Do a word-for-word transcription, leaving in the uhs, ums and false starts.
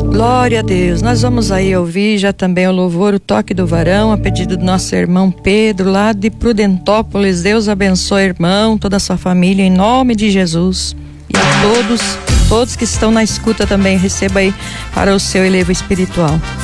Glória a Deus. Nós vamos aí ouvir já também o louvor, o toque do varão, a pedido do nosso irmão Pedro, lá de Prudentópolis. Deus abençoe, irmão, toda a sua família, em nome de Jesus. E a todos, todos que estão na escuta também, receba aí para o seu elevo espiritual.